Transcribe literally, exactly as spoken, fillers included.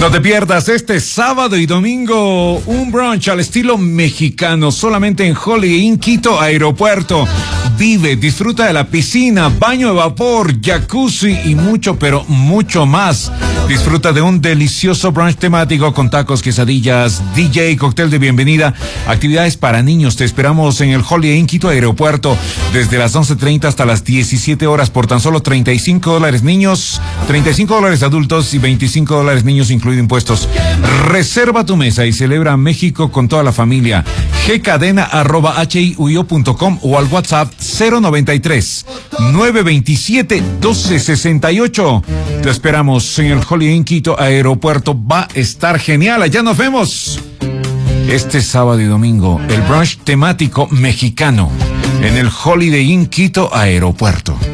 No te pierdas este sábado y domingo un brunch al estilo mexicano, solamente en Holiday Inn Quito Aeropuerto. Vive, disfruta de la piscina, baño de vapor, jacuzzi y mucho, pero mucho más. Disfruta de un delicioso brunch temático con tacos, quesadillas, D J, cóctel de bienvenida, actividades para niños. Te esperamos en el Holiday Inn Quito Aeropuerto desde las once treinta hasta las diecisiete horas por tan solo treinta y cinco dólares niños, treinta y cinco dólares adultos y veinticinco dólares niños incluido impuestos. Reserva tu mesa y celebra México con toda la familia. gcadena arroba hiuyo punto com o al WhatsApp cero noventa y tres, nueve veintisiete, doce sesenta y ocho. Te esperamos en el Holiday Inn Quito Aeropuerto. Va a estar genial. Allá nos vemos este sábado y domingo. El brunch temático mexicano en el Holiday Inn Quito Aeropuerto.